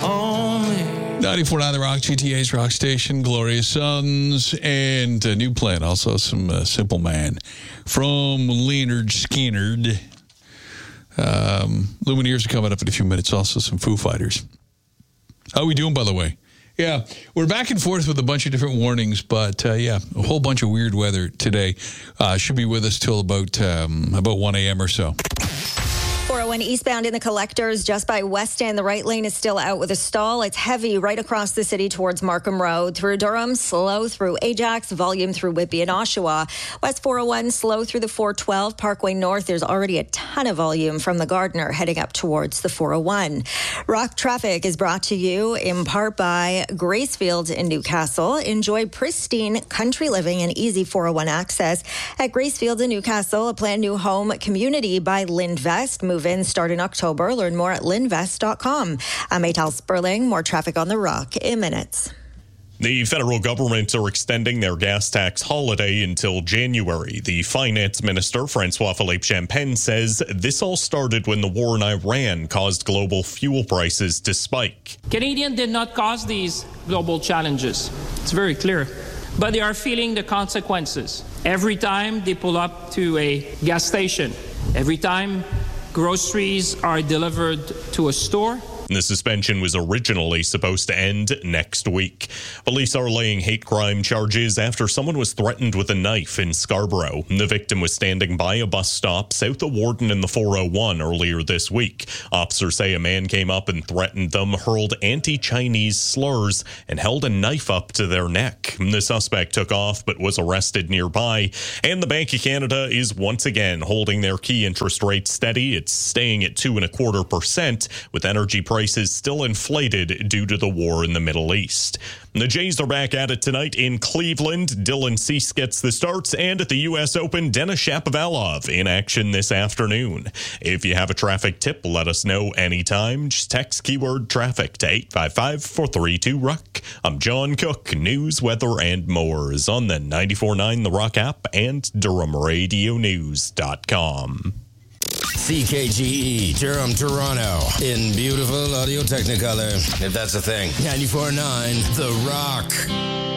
on me. 94.9 The Rock, GTA's rock station, Glorious Sons, and a new plan. Also some Simple Man from Leonard Skinner. Lumineers are coming up in a few minutes. Also some Foo Fighters. How are we doing, by the way? Yeah, we're back and forth with a bunch of different warnings, but a whole bunch of weird weather today. Should be with us till about 1 a.m. or so. 401 eastbound in the collectors just by West End. The right lane is still out with a stall. It's heavy right across the city towards Markham Road. Through Durham, slow through Ajax, volume through Whitby and Oshawa. West 401, slow through the 412. Parkway North, there's already a ton of volume from the Gardiner heading up towards the 401. Rock Traffic is brought to you in part by Gracefields in Newcastle. Enjoy pristine country living and easy 401 access at Gracefields in Newcastle, a planned new home community by Lindvest. Move-in start in October. Learn more at lindvest.com. I'm Maytal Sperling. More traffic on the Rock in minutes. The federal government are extending their gas tax holiday until January. The finance minister, Francois-Philippe Champagne, says this all started when the war in Iran caused global fuel prices to spike. Canadians did not cause these global challenges. It's very clear. But they are feeling the consequences. Every time they pull up to a gas station, every time groceries are delivered to a store. The suspension was originally supposed to end next week. Police are laying hate crime charges after someone was threatened with a knife in Scarborough. The victim was standing by a bus stop south of Warden in the 401 earlier this week. Officers say a man came up and threatened them, hurled anti-Chinese slurs, and held a knife up to their neck. The suspect took off but was arrested nearby. And the Bank of Canada is once again holding their key interest rate steady. It's staying at 2.25%, with energy prices still inflated due to the war in the Middle East. The Jays are back at it tonight in Cleveland. Dylan Cease gets the starts, and at the U.S. Open, Denis Shapovalov in action this afternoon. If you have a traffic tip, let us know anytime. Just text keyword traffic to 855-432-ROCK. I'm John Cook. News, weather, and more is on the 94.9 The Rock app and DurhamRadioNews.com. CKGE, Durham, Toronto, in beautiful Audio Technicolor, if that's a thing. 94.9 The Rock.